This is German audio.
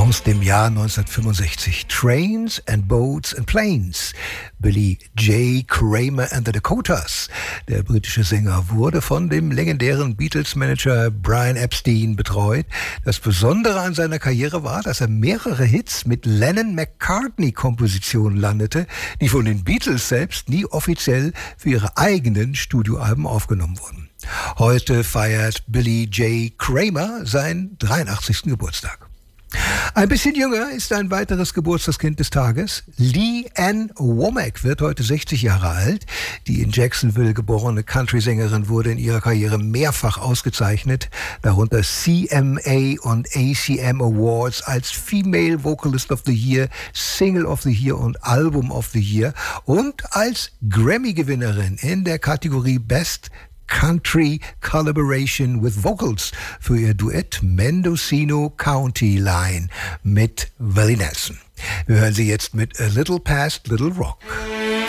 Aus dem Jahr 1965. Trains and Boats and Planes. Billy J. Kramer and the Dakotas. Der britische Sänger wurde von dem legendären Beatles-Manager Brian Epstein betreut. Das Besondere an seiner Karriere war, dass er mehrere Hits mit Lennon-McCartney-Kompositionen landete, die von den Beatles selbst nie offiziell für ihre eigenen Studioalben aufgenommen wurden. Heute feiert Billy J. Kramer seinen 83. Geburtstag. Ein bisschen jünger ist ein weiteres Geburtstagskind des Tages. Lee Ann Womack wird heute 60 Jahre alt. Die in Jacksonville geborene Country-Sängerin wurde in ihrer Karriere mehrfach ausgezeichnet, darunter CMA und ACM Awards als Female Vocalist of the Year, Single of the Year und Album of the Year und als Grammy-Gewinnerin in der Kategorie Best Country Collaboration with Vocals für ihr Duett Mendocino County Line mit Willie Nelson. Wir hören sie jetzt mit A Little Past Little Rock.